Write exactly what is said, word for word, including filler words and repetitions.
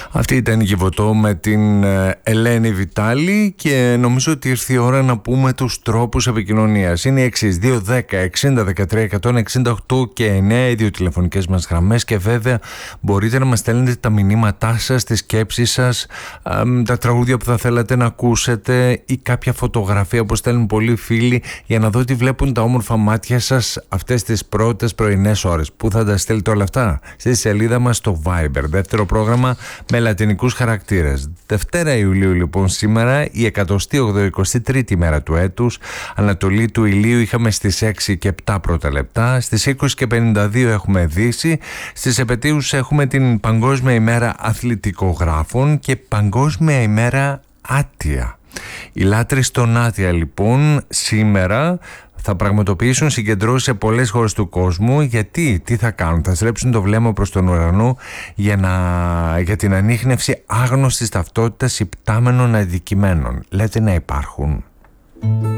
Αυτή ήταν η Κιβωτό με την Ελένη Βιτάλη και νομίζω ότι ήρθε η ώρα να πούμε τους τρόπους επικοινωνίας. Είναι οι εξής: δύο δέκα εξήντα δεκατρία εκατόν εξήντα οκτώ και εννέα οι δύο τηλεφωνικές μας γραμμές, και βέβαια μπορείτε να μας στέλνετε τα μηνύματά σας, τις σκέψεις σας, τα τραγούδια που θα θέλατε να ακούσετε ή κάποια φωτογραφία που στέλνουν πολλοί φίλοι, για να δω τι βλέπουν τα όμορφα μάτια σας αυτές τις πρώτες πρωινές ώρες. Πού θα τα στέλνετε όλα αυτά? Στη σελίδα μας στο Viber, δεύτερο πρόγραμμα με λατινικούς χαρακτήρες. Δευτέρα Ιουλίου λοιπόν σήμερα, η εκατοστή ογδοηκοστή τρίτη μέρα του έτους. Ανατολή του ηλίου είχαμε στις έξι και επτά πρώτα λεπτά. Στις είκοσι και πενήντα δύο έχουμε Δύση. Στις επετείους έχουμε την Παγκόσμια ημέρα αθλητικογράφων και Παγκόσμια ημέρα Άτια. Οι λάτρεις των Άτια λοιπόν σήμερα θα πραγματοποιήσουν συγκεντρώσεις σε πολλές χώρες του κόσμου. Γιατί, τι θα κάνουν? Θα στρέψουν το βλέμμα προς τον ουρανό για, να, για την ανίχνευση άγνωστης ταυτότητας υπτάμενων αντικειμένων. Λέτε να υπάρχουν.